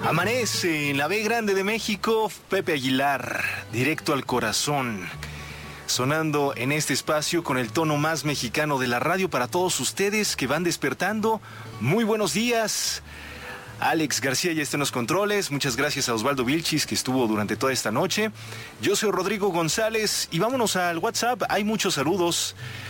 Amanece en la B Grande de México, Pepe Aguilar, directo al corazón, sonando en este espacio con el tono más mexicano de la radio para todos ustedes que van despertando. Muy buenos días. Alex García ya está en los controles. Muchas gracias a Osvaldo Vilchis, que estuvo durante toda esta noche. Yo soy Rodrigo González y vámonos al WhatsApp. Hay muchos saludos.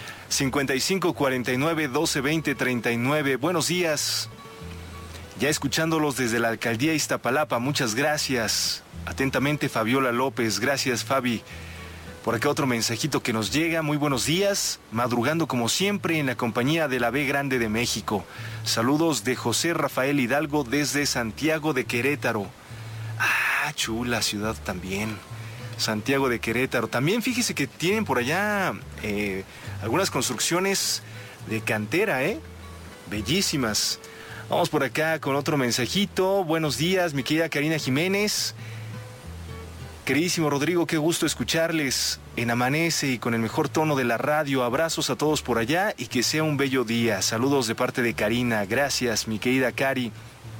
55 49 12 20 39. Buenos días. Ya escuchándolos desde la alcaldía Iztapalapa, muchas gracias. Atentamente, Fabiola López. Gracias, Fabi. Por acá otro mensajito que nos llega. Muy buenos días. Madrugando como siempre en la compañía de la B Grande de México. Saludos de José Rafael Hidalgo desde Santiago de Querétaro. Ah, chula ciudad también. Santiago de Querétaro. También fíjese que tienen por allá algunas construcciones de cantera, bellísimas. Vamos por acá con otro mensajito. Buenos días, mi querida Karina Jiménez. Queridísimo Rodrigo, qué gusto escucharles en Amanece y con el mejor tono de la radio. Abrazos a todos por allá y que sea un bello día. Saludos de parte de Karina. Gracias, mi querida Cari.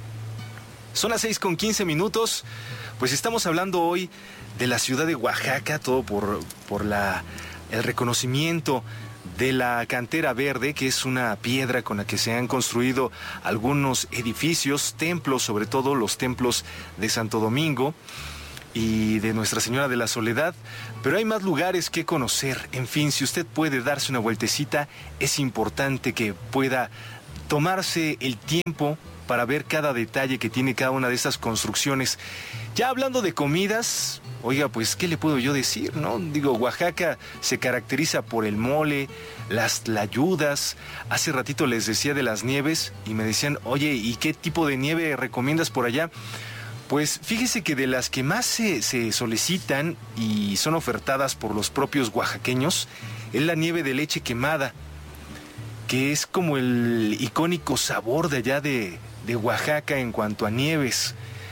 Son las 6:15. Pues estamos hablando hoy de la ciudad de Oaxaca, todo por el reconocimiento de la cantera verde, que es una piedra con la que se han construido algunos edificios, templos, sobre todo los templos de Santo Domingo y de Nuestra Señora de la Soledad, pero hay más lugares que conocer. En fin, si usted puede darse una vueltecita, es importante que pueda tomarse el tiempo para ver cada detalle que tiene cada una de estas construcciones. Ya hablando de comidas, oiga, pues, ¿qué le puedo yo decir, no? Digo, Oaxaca se caracteriza por el mole, las tlayudas. Hace ratito les decía de las nieves y me decían, oye, ¿y qué tipo de nieve recomiendas por allá? Pues fíjese que de las que más se solicitan y son ofertadas por los propios oaxaqueños es la nieve de leche quemada, que es como el icónico sabor de allá de Oaxaca en cuanto a nieves.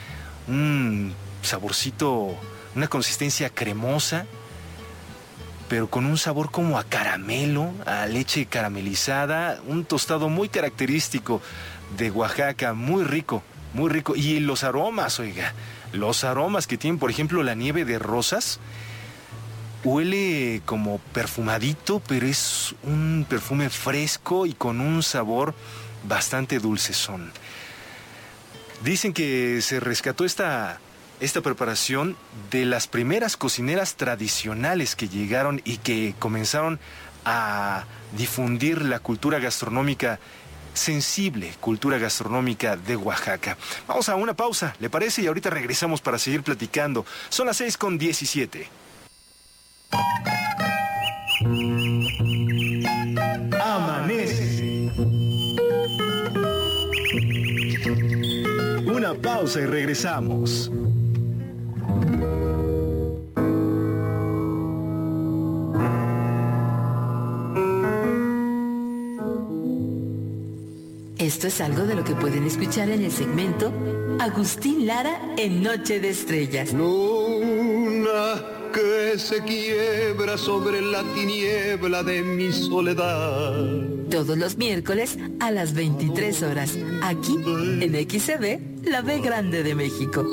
Un saborcito, una consistencia cremosa, pero con un sabor como a caramelo, a leche caramelizada, un tostado muy característico de Oaxaca, muy rico, muy rico. Y los aromas, oiga, los aromas que tienen, por ejemplo, la nieve de rosas, huele como perfumadito, pero es un perfume fresco y con un sabor bastante dulcezón. Dicen que se rescató esta preparación de las primeras cocineras tradicionales que llegaron y que comenzaron a difundir la cultura gastronómica sensible, cultura gastronómica de Oaxaca. Vamos a una pausa, ¿le parece? Y ahorita regresamos para seguir platicando. Son las 6:17. Amanece. Una pausa y regresamos. Esto es algo de lo que pueden escuchar en el segmento Agustín Lara en Noche de Estrellas. Luna que se quiebra sobre la tiniebla de mi soledad. Todos los miércoles a las 23 horas, aquí en XCB, la B Grande de México.